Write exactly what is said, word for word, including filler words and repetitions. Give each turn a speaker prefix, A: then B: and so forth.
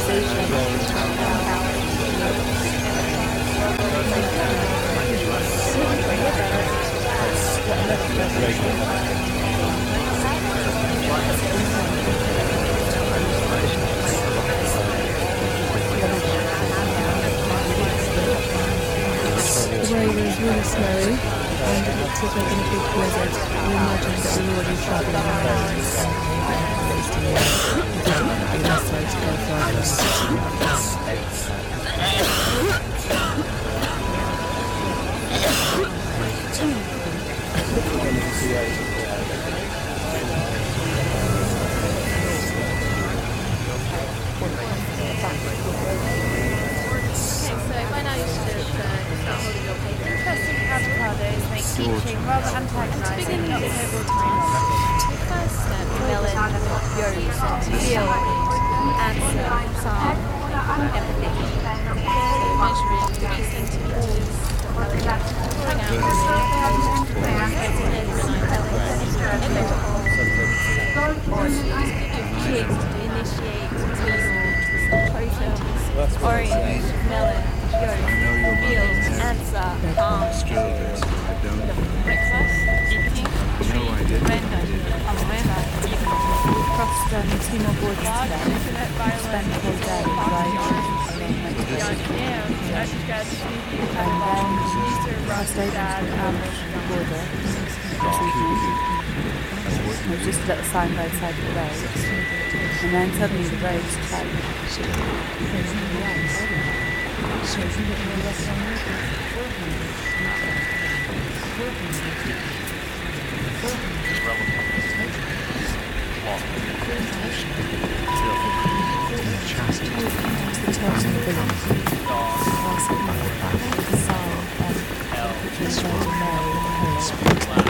A: Really snowy, and it looks like we're going to be blizzard. We imagine that we're already travelling around and wasting it. It might be less way to go further.
B: Avocados make teaching rather antagonising, not so time. The first step, melon, yolks, veal, answer, psalm, empathy. So measuring twenty centimetres, pouring out kids to initiate measles, proteins, orange, melon, yolk, veal, answer, palm. Breakfast, evening, tea, random, umbrella, evening.
A: Crossed um, two more borders today. Spent the whole day right along Mexico. And then crossed over to the Amish border this evening. We were just at the sign by the side of the road. And then suddenly the road's closed. The church in the village, passing by the sign, which is Virgin Mary in the